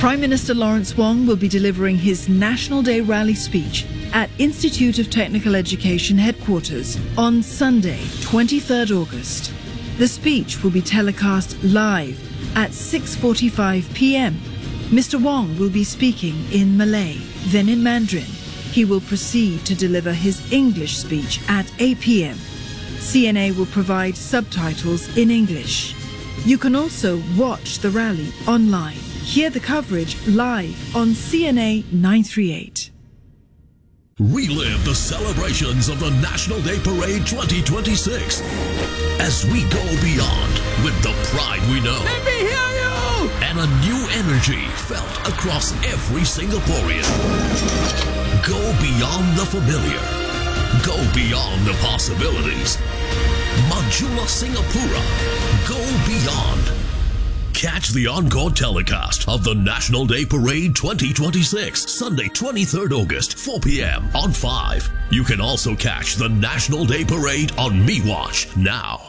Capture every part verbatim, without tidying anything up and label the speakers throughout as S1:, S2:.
S1: Prime Minister Lawrence Wong will be delivering his National Day rally speech at Institute of Technical Education headquarters on Sunday, twenty-third August. The speech will be telecast live at six forty-five p m Mister Wong will be speaking in Malay, then in Mandarin. He will proceed to deliver his English speech at eight p m C N A will provide subtitles in English. You can also watch the rally online. Hear the coverage live on C N A nine thirty-eight.
S2: Relive the celebrations of the National Day Parade twenty twenty-six as we go beyond with the pride we know.
S3: Let me hear you!
S2: And a new energy felt across every Singaporean. Go beyond the familiar. Go beyond the possibilities. Majulah Singapura. Go beyond. Catch the encore telecast of the National Day Parade twenty twenty-six, Sunday, twenty-third August, four p m on five. You can also catch the National Day Parade on MeWatch now.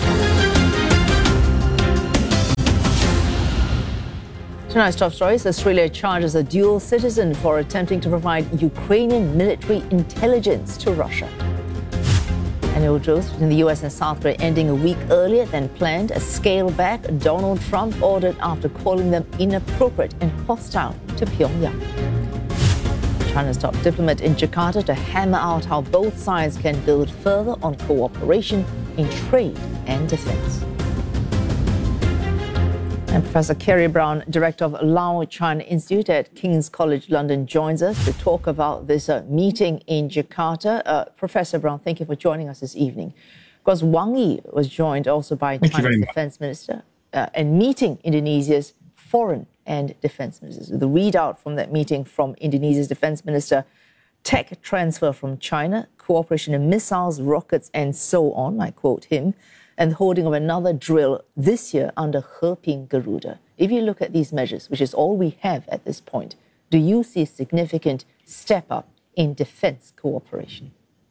S4: Tonight's top stories: Australia charges a dual citizen for attempting to provide Ukrainian military intelligence to Russia. Annual drills between the U S and South Korea ending a week earlier than planned. A scale back Donald Trump ordered after calling them inappropriate and hostile to Pyongyang. China's top diplomat in Jakarta to hammer out how both sides can build further on cooperation in trade and defense. And Professor Kerry Brown, Director of Lao China Institute at King's College London, joins us to talk about this uh, meeting in Jakarta. Uh, Professor Brown, thank you for joining us this evening. Of course, Wang Yi was joined also by
S5: thank
S4: China's Defense Minister uh, and meeting Indonesia's foreign and defense ministers. The readout from that meeting from Indonesia's Defense Minister: tech transfer from China, cooperation in missiles, rockets, and so on, I quote him, and the holding of another drill this year under Heping Garuda. If you look at these measures, which is all we have at this point, do you see a significant step up in defense cooperation?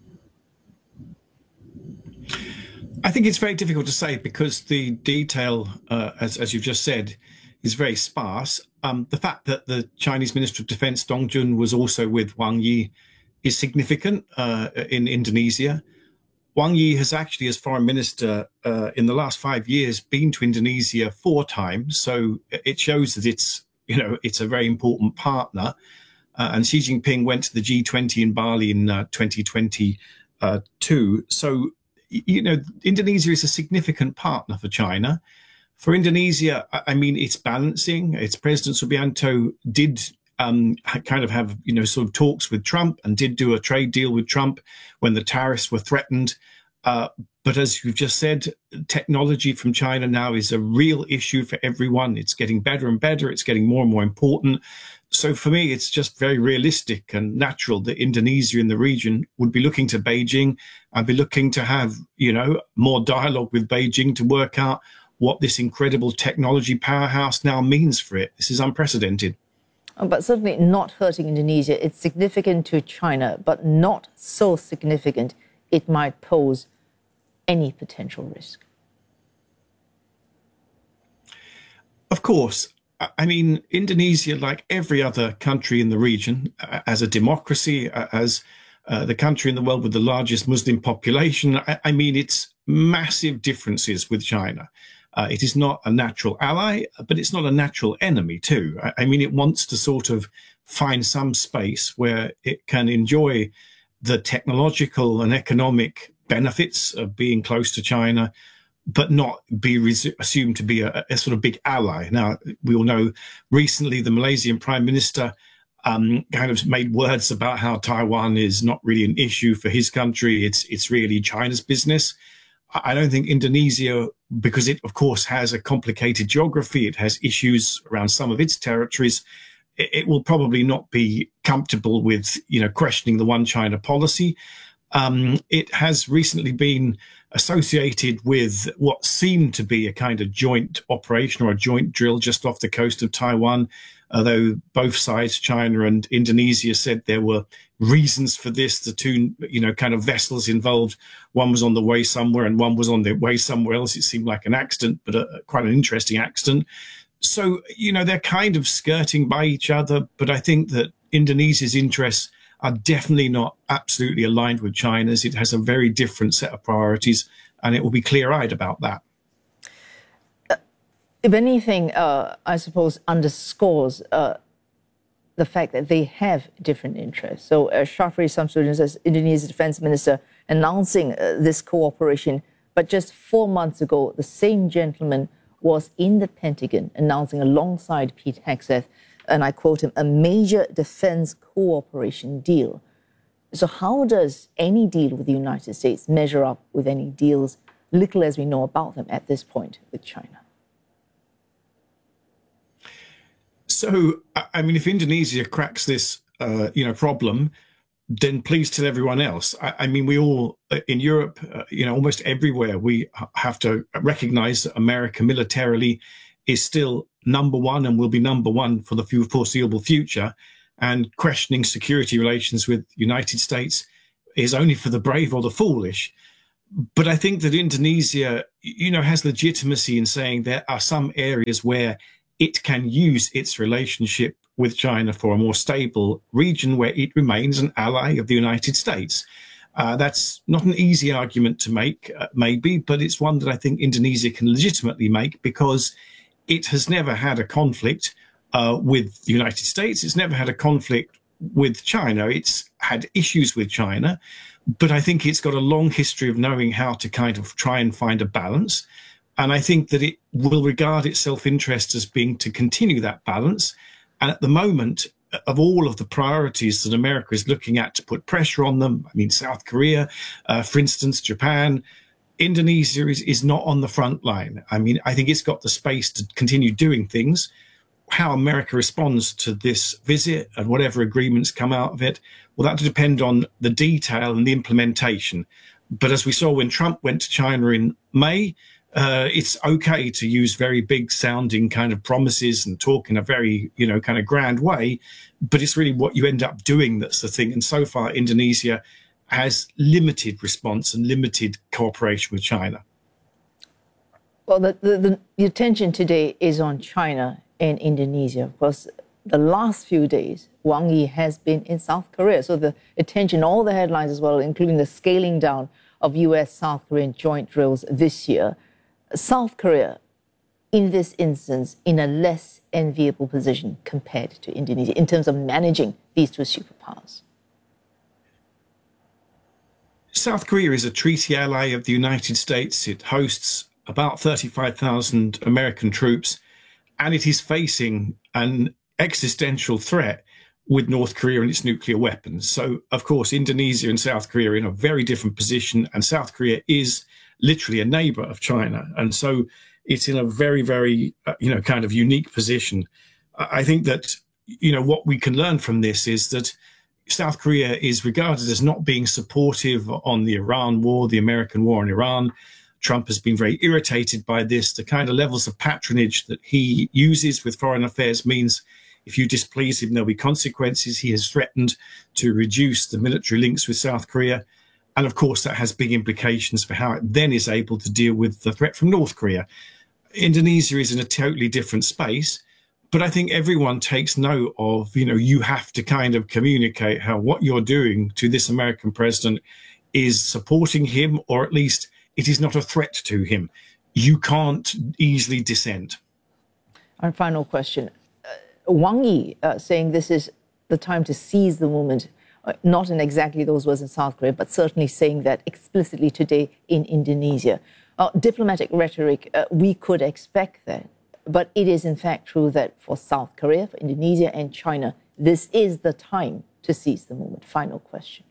S5: I think it's very difficult to say because the detail, uh, as, as you've just said, is very sparse. Um, the fact that the Chinese Minister of Defense, Dong Jun, was also with Wang Yi is significant uh, in Indonesia. Wang Yi has actually, as foreign minister, uh, in the last five years, been to Indonesia four times. So it shows that it's, you know, it's a very important partner. Uh, and Xi Jinping went to the G twenty in Bali in uh, twenty twenty-two. So, you know, Indonesia is a significant partner for China. For Indonesia, I mean, it's balancing. Its President Subianto did Um, kind of have, you know, sort of talks with Trump and did do a trade deal with Trump when the tariffs were threatened. Uh, but as you've just said, technology from China now is a real issue for everyone. It's getting better and better. It's getting more and more important. So for me, it's just very realistic and natural that Indonesia in the region would be looking to Beijing and be looking to have, you know, more dialogue with Beijing to work out what this incredible technology powerhouse now means for it. This is unprecedented.
S4: But certainly not hurting Indonesia. It's significant to China, but not so significant it might pose any potential risk.
S5: Of course. I mean, Indonesia, like every other country in the region, as a democracy, as uh, the country in the world with the largest Muslim population, I, I mean, it's massive differences with China. Uh, it is not a natural ally, but it's not a natural enemy too. I, I mean, it wants to sort of find some space where it can enjoy the technological and economic benefits of being close to China, but not be assumed to be a, a sort of big ally. Now, we all know recently the Malaysian Prime Minister um, kind of made words about how Taiwan is not really an issue for his country. It's, it's really China's business. I don't think Indonesia, because it, of course, has a complicated geography, it has issues around some of its territories, it, it will probably not be comfortable with, you know, questioning the one China policy. Um, it has recently been associated with what seemed to be a kind of joint operation or a joint drill just off the coast of Taiwan, although both sides, China and Indonesia, said there were reasons for this. The two, you know, kind of vessels involved, one was on the way somewhere and one was on their way somewhere else. It seemed like an accident, but a, quite an interesting accident. So, you know, they're kind of skirting by each other, but I think that Indonesia's interests are definitely not absolutely aligned with China's. It has a very different set of priorities, and it will be clear-eyed about that.
S4: Uh, if anything, uh, I suppose, underscores uh, the fact that they have different interests. So uh, Shafri Samsudin says, Indonesia's defense minister announcing uh, this cooperation, but just four months ago, the same gentleman was in the Pentagon announcing alongside Pete Hegseth, and I quote him, a major defense cooperation deal. So how does any deal with the United States measure up with any deals, little as we know about them at this point, with China?
S5: So, I mean, if Indonesia cracks this, uh, you know, problem, then please tell everyone else. I, I mean, we all, in Europe, uh, you know, almost everywhere, we have to recognize that America militarily is still number one and will be number one for the foreseeable future. And questioning security relations with the United States is only for the brave or the foolish. But I think that Indonesia, you know, has legitimacy in saying there are some areas where it can use its relationship with China for a more stable region where it remains an ally of the United States. Uh, that's not an easy argument to make, uh, maybe, but it's one that I think Indonesia can legitimately make because it has never had a conflict uh, with the United States. It's never had a conflict with China. It's had issues with China, but I think it's got a long history of knowing how to kind of try and find a balance. And I think that it will regard its self-interest as being to continue that balance. And at the moment, of all of the priorities that America is looking at to put pressure on them, I mean, South Korea, uh, for instance, Japan, Indonesia is, is not on the front line. I mean, I think it's got the space to continue doing things. How America responds to this visit and whatever agreements come out of it, well, that will depend on the detail and the implementation. But as we saw when Trump went to China in May, Uh, it's okay to use very big sounding kind of promises and talk in a very, you know, kind of grand way, but it's really what you end up doing that's the thing. And so far, Indonesia has limited response and limited cooperation with China.
S4: Well, the, the, the, the attention today is on China and Indonesia. Of course, the last few days, Wang Yi has been in South Korea. So the attention, all the headlines as well, including the scaling down of U S-South Korean joint drills this year. South Korea, in this instance, in a less enviable position compared to Indonesia in terms of managing these two superpowers?
S5: South Korea is a treaty ally of the United States. It hosts about thirty-five thousand American troops, and it is facing an existential threat with North Korea and its nuclear weapons. So, of course, Indonesia and South Korea are in a very different position, and South Korea is literally a neighbor of China. And so it's in a very, very, uh, you know, kind of unique position. I think that, you know, what we can learn from this is that South Korea is regarded as not being supportive on the Iran war, the American war on Iran. Trump has been very irritated by this. The kind of levels of patronage that he uses with foreign affairs means if you displease him, there'll be consequences. He has threatened to reduce the military links with South Korea. And of course, that has big implications for how it then is able to deal with the threat from North Korea. Indonesia is in a totally different space, but I think everyone takes note of, you know, you have to kind of communicate how what you're doing to this American president is supporting him, or at least it is not a threat to him. You can't easily dissent.
S4: Our final question. Uh, Wang Yi uh, saying this is the time to seize the moment. Not in exactly those words in South Korea, but certainly saying that explicitly today in Indonesia. Uh, diplomatic rhetoric, uh, we could expect that. But it is in fact true that for South Korea, for Indonesia and China, this is the time to seize the moment. Final question.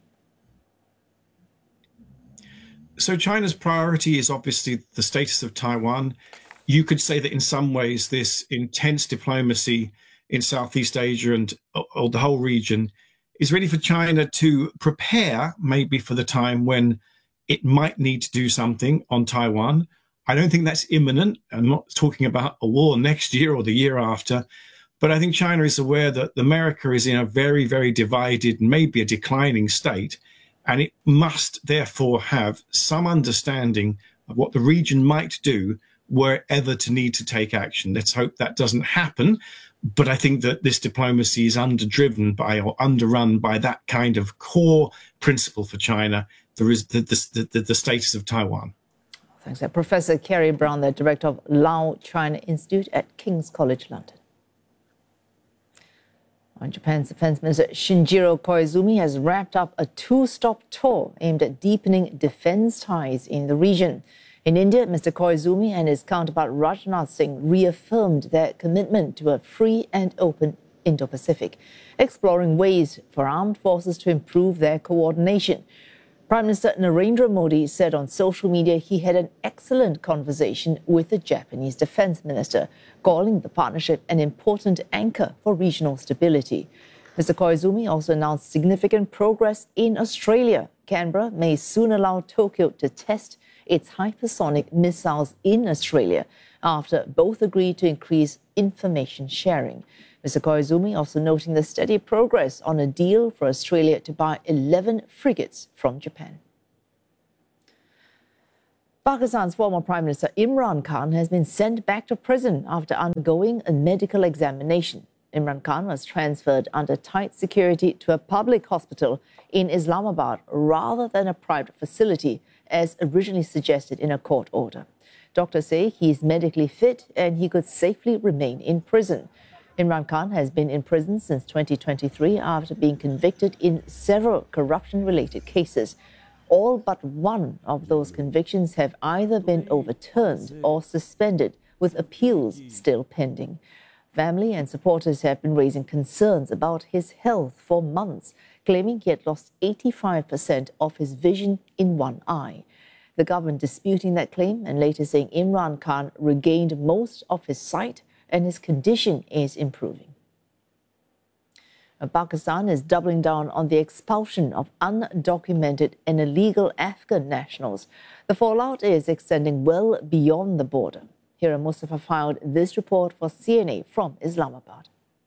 S5: So China's priority is obviously the status of Taiwan. You could say that in some ways this intense diplomacy in Southeast Asia and or the whole region is ready for China to prepare maybe for the time when it might need to do something on Taiwan. I don't think that's imminent. I'm not talking about a war next year or the year after, but I think China is aware that America is in a very, very divided, maybe a declining state, and it must therefore have some understanding of what the region might do were ever to need to take action. Let's hope that doesn't happen. But I think that this diplomacy is underdriven by or underrun by that kind of core principle for China. There is the, the, the, the status of Taiwan.
S4: Thanks. Professor Kerry Brown, the director of Lao China Institute at King's College London. Japan's Defense Minister Shinjiro Koizumi has wrapped up a two-stop tour aimed at deepening defense ties in the region. In India, Mister Koizumi and his counterpart Rajnath Singh reaffirmed their commitment to a free and open Indo-Pacific, exploring ways for armed forces to improve their coordination. Prime Minister Narendra Modi said on social media he had an excellent conversation with the Japanese Defense Minister, calling the partnership an important anchor for regional stability. Mister Koizumi also announced significant progress in Australia. Canberra may soon allow Tokyo to test its hypersonic missiles in Australia after both agreed to increase information sharing. Mister Koizumi also noting the steady progress on a deal for Australia to buy eleven frigates from Japan. Pakistan's former Prime Minister Imran Khan has been sent back to prison after undergoing a medical examination. Imran Khan was transferred under tight security to a public hospital in Islamabad rather than a private facility, as originally suggested in a court order. Doctors say he is medically fit and he could safely remain in prison. Imran Khan has been in prison since twenty twenty-three after being convicted in several corruption-related cases. All but one of those convictions have either been overturned or suspended, with appeals still pending. Family and supporters have been raising concerns about his health for months, claiming he had lost eighty-five percent of his vision in one eye. The government disputing that claim and later saying Imran Khan regained most of his sight and his condition is improving. Pakistan is doubling down on the expulsion of undocumented and illegal Afghan nationals. The fallout is extending well beyond the border. Hira Mustafa filed this report for C N A from Islamabad.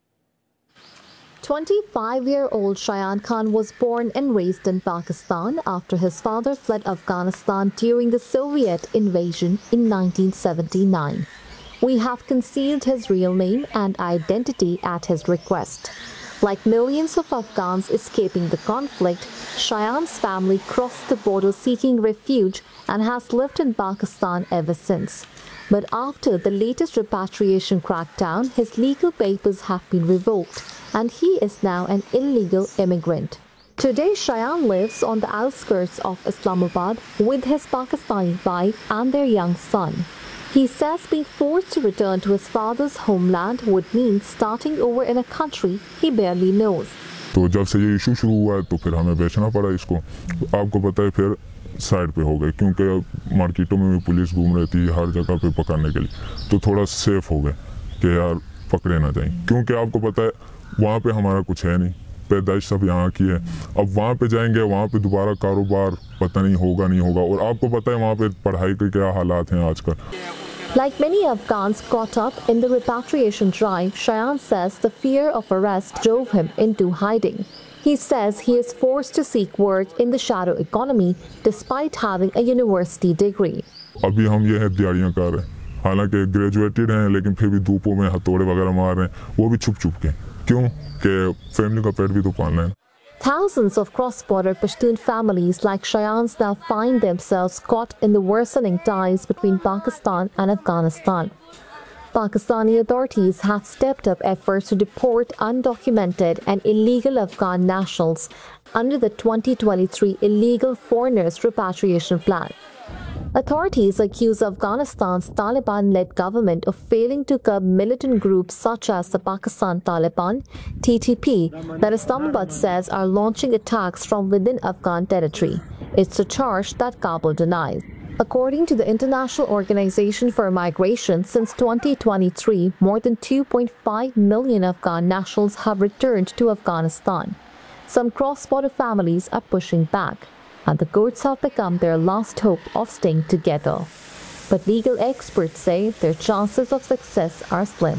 S3: twenty-five-year-old Shayan Khan was born and raised in Pakistan after his father fled Afghanistan during the Soviet invasion in nineteen seventy-nine. We have concealed his real name and identity at his request. Like millions of Afghans escaping the conflict, Shayan's family crossed the border seeking refuge and has lived in Pakistan ever since. But after the latest repatriation crackdown, his legal papers have been revoked and he is now an illegal immigrant. Today, Shayan lives on the outskirts of Islamabad with his Pakistani wife and their young son. He says being forced to return to his father's homeland would mean starting over in a country he barely knows.
S6: तो जब से ये issue शुरू हुआ तो फिर हमें बेचना पड़ा इसको. आपको पता है फिर साइड पे हो गए क्योंकि मार्केटों में भी पुलिस घूम रही थी हर जगह पे पकड़ने के लिए. तो थोड़ा सेफ हो गए कि यार पकड़े ना जाएं क्योंकि आपको पता है वहाँ पे हमारा कुछ है नहीं. पैदाइश सब यहाँ की है. अब वहाँ पे जाएंगे वहाँ पे दोबारा कारोबार पता नहीं होगा नहीं होगा और आपको पता है वहाँ पे पढ़ाई के क्या हालात हैं आजकल.
S3: Like many Afghans caught up in the repatriation drive, Shayan says the fear of arrest drove him into hiding. He says he is forced to seek work in the shadow economy despite having a university degree.
S6: अभी हम ये है दिहाड़ियाँ कर रहे हैं. हालांकि graduated हैं लेकिन फिर भी धूपों में हथौड़े वगैरह मार रहे हैं. वो भी छुप छुप के. क्यों? कि फैमिली का पेट भी तो पालना है.
S3: Thousands of cross-border Pashtun families like Shayan's now find themselves caught in the worsening ties between Pakistan and Afghanistan. Pakistani authorities have stepped up efforts to deport undocumented and illegal Afghan nationals under the twenty twenty-three Illegal Foreigners Repatriation Plan. Authorities accuse Afghanistan's Taliban-led government of failing to curb militant groups such as the Pakistan Taliban, T T P, that Islamabad says are launching attacks from within Afghan territory. It's a charge that Kabul denies. According to the International Organization for Migration, since twenty twenty-three, more than two point five million Afghan nationals have returned to Afghanistan. Some cross-border families are pushing back, and the courts have become their last hope of staying together. But legal experts say their chances of success are slim.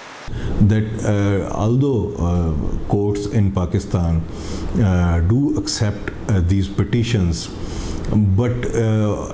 S7: That uh, although uh, courts in Pakistan uh, do accept uh, these petitions, but uh,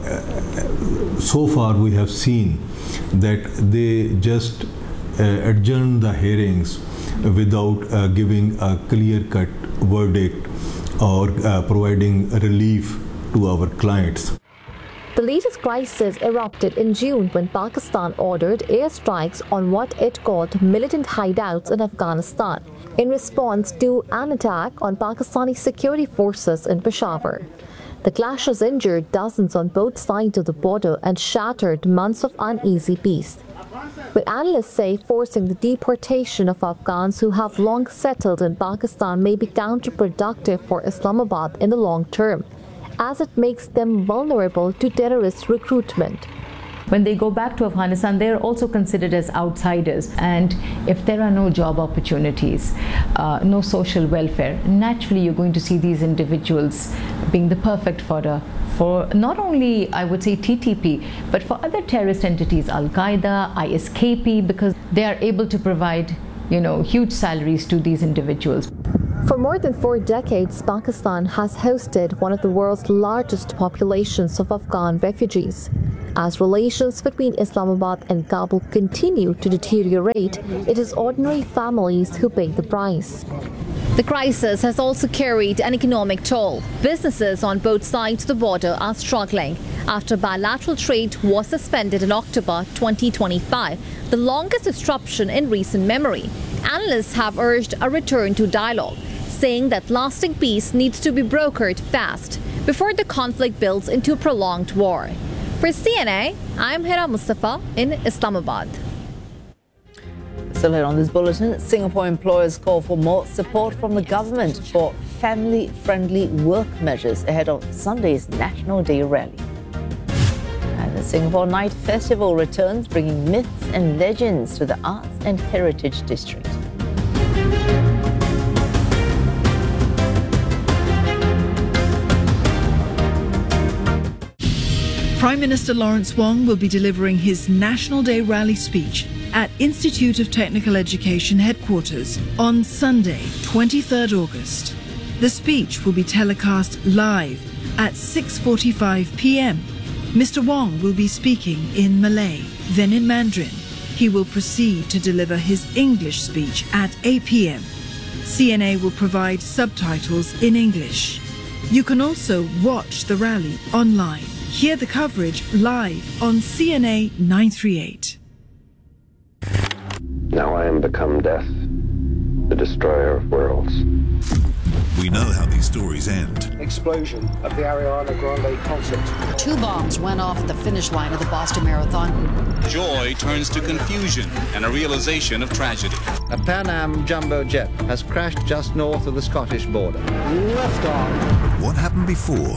S7: so far we have seen that they just uh, adjourn the hearings without uh, giving a clear-cut verdict or uh, providing relief to our clients.
S3: The latest crisis erupted in June when Pakistan ordered airstrikes on what it called militant hideouts in Afghanistan in response to an attack on Pakistani security forces in Peshawar. The clashes injured dozens on both sides of the border and shattered months of uneasy peace. But analysts say forcing the deportation of Afghans who have long settled in Pakistan may be counterproductive for Islamabad in the long term, as it makes them vulnerable to terrorist recruitment.
S8: When they go back to Afghanistan, they're also considered as outsiders. And if there are no job opportunities, uh, no social welfare, naturally you're going to see these individuals being the perfect fodder for not only, I would say, T T P, but for other terrorist entities, Al-Qaeda, I S K P, because they are able to provide, you know, huge salaries to these individuals.
S3: For more than four decades, Pakistan has hosted one of the world's largest populations of Afghan refugees. As relations between Islamabad and Kabul continue to deteriorate, it is ordinary families who pay the price. The crisis has also carried an economic toll. Businesses on both sides of the border are struggling after bilateral trade was suspended in October twenty twenty-five, the longest disruption in recent memory. Analysts have urged a return to dialogue, saying that lasting peace needs to be brokered fast before the conflict builds into a prolonged war. For C N A, I'm Hira Mustafa in Islamabad.
S4: Still here on this bulletin, Singapore employers call for more support from the government for family-friendly work measures ahead of Sunday's National Day rally. And the Singapore Night Festival returns, bringing myths and legends to the Arts and Heritage District.
S1: Prime Minister Lawrence Wong will be delivering his National Day rally speech at Institute of Technical Education headquarters on Sunday, twenty-third August. The speech will be telecast live at six forty-five p m Mister Wong will be speaking in Malay, then in Mandarin. He will proceed to deliver his English speech at eight p m C N A will provide subtitles in English. You can also watch the rally online. Hear the coverage live on C N A nine thirty-eight.
S9: Now I am become death, the destroyer of worlds.
S2: We know how these stories end.
S10: Explosion of the Ariana Grande concert.
S11: Two bombs went off at the finish line of the Boston Marathon.
S12: Joy turns to confusion and a realization of tragedy.
S10: A Pan Am jumbo jet has crashed just north of the Scottish border. Liftoff.
S2: What happened before?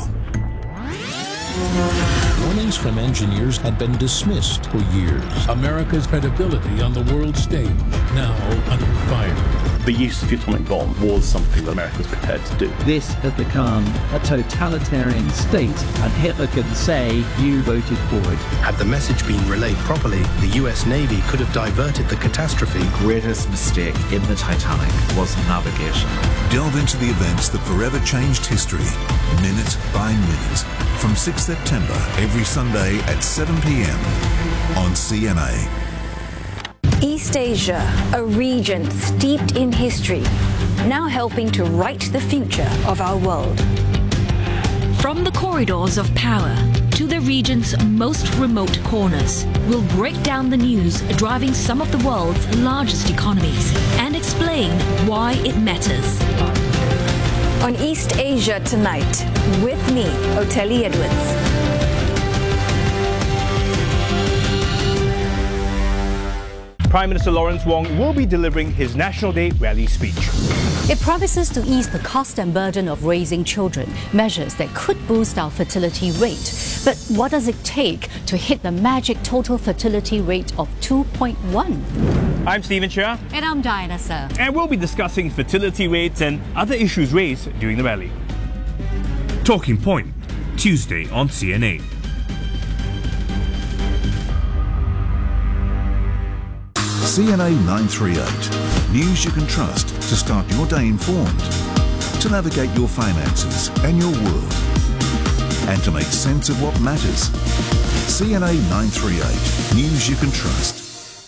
S13: Warnings from engineers had been dismissed for years. America's credibility on the world stage now under fire.
S14: The use of the atomic bomb was something that America was prepared to do.
S15: This has become a totalitarian state, and Hitler could say, you voted for it.
S16: Had the message been relayed properly, the U S Navy could have diverted the catastrophe.
S17: The greatest mistake in the Titanic was navigation.
S2: Delve into the events that forever changed history, minute by minute, from sixth September, every Sunday at seven p m on C N A.
S18: East Asia, a region steeped in history, now helping to write the future of our world.
S19: From the corridors of power to the region's most remote corners, we'll break down the news driving some of the world's largest economies and explain why it matters.
S18: On East Asia Tonight, with me, Oteli Edwards.
S20: Prime Minister Lawrence Wong will be delivering his National Day rally speech.
S21: It promises to ease the cost and burden of raising children, measures that could boost our fertility rate. But what does it take to hit the magic total fertility rate of two point one?
S20: I'm Stephen Chia.
S21: And I'm Diana Sir.
S20: And we'll be discussing fertility rates and other issues raised during the rally. Talking Point, Tuesday on C N A.
S2: C N A nine thirty-eight. News you can trust to start your day informed, to navigate your finances and your world.
S5: and to make sense of what matters. C N A nine thirty-eight, news you can trust.